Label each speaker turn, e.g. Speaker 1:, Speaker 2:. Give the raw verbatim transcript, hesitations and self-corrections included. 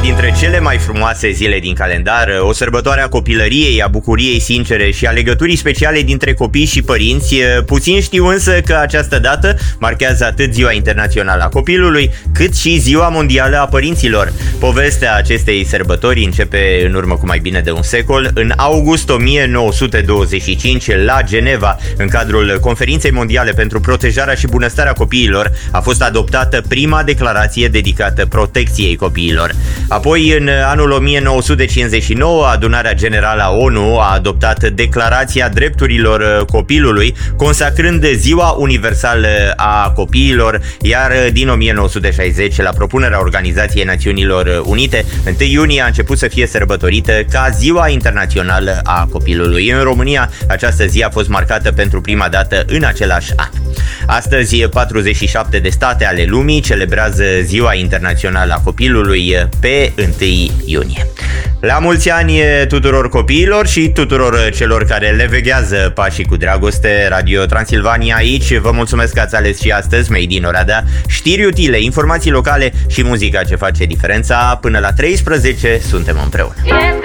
Speaker 1: dintre cele mai frumoase zile din calendar, o sărbătoare a copilăriei, a bucuriei sincere și a legăturii speciale dintre copii și părinți. Puțin știu însă că această dată marchează atât Ziua Internațională a Copilului, cât și Ziua Mondială a Părinților. Povestea acestei sărbători începe în urmă cu mai bine de un secol, în august o mie nouă sute douăzeci și cinci, la Geneva, în cadrul Conferinței Mondiale pentru Protejarea și Bunăstarea Copiilor, a fost adoptată prima declarație dedicată protecției copiilor. Apoi, în anul o mie nouă sute cincizeci și nouă, Adunarea Generală a ONU a adoptat Declarația Drepturilor Copilului, consacrând Ziua Universală a Copiilor, iar din o mie nouă sute șaizeci, la propunerea Organizației Națiunilor Unite, întâi iunie a început să fie sărbătorită ca Ziua Internațională a Copilului. În România, această zi a fost marcată pentru prima dată în același an. Astăzi, patruzeci și șapte de state ale lumii celebrează Ziua Internațională a Copilului pe întâi iunie. La mulți ani tuturor copiilor și tuturor celor care le veghează pașii cu dragoste. Radio Transilvania aici. Vă mulțumesc că ați ales și astăzi Made in Oradea. Știri utile, informații locale și muzica ce face diferența. Până la treisprezece suntem împreună.